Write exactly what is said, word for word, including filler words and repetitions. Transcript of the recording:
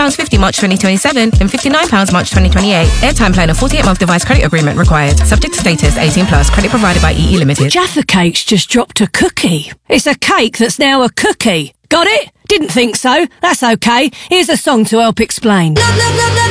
pounds fifty March twenty twenty-seven, then fifty-nine pounds March twenty twenty-eight. Airtime plan and forty-eight month device credit agreement required. Subject to status, eighteen plus. Credit provided by E E Limited. Jaffa Cakes just dropped a cookie. It's a cake that's now a cookie. Got it? Didn't think so. That's okay. Here's a song to help explain. Love, love, love, love.